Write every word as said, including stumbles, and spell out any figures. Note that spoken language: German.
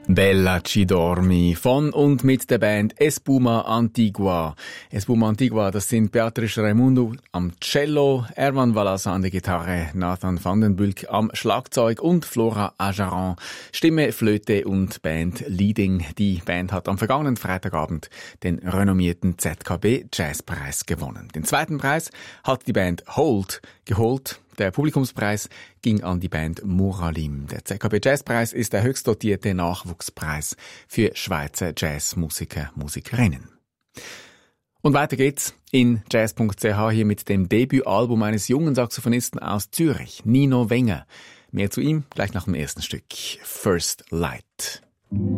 Bella ci dormi von und mit der Band Espuma Antigua. Espuma Antigua, das sind Beatrice Raimundo am Cello, Erwan Valasa an der Gitarre, Nathan van den Bulk am Schlagzeug und Flora Ajaran, Stimme, Flöte und Band Leading. Die Band hat am vergangenen Freitagabend den renommierten Z K B Jazzpreis gewonnen. Den zweiten Preis hat die Band Hold geholt. Der Publikumspreis ging an die Band Muralim. Der Z K B Jazzpreis ist der höchst dotierte Nachwuchspreis für Schweizer Jazzmusiker, Musikerinnen. Und weiter geht's in jazz punkt c h hier mit dem Debütalbum eines jungen Saxophonisten aus Zürich, Nino Wenger. Mehr zu ihm gleich nach dem ersten Stück, First Light.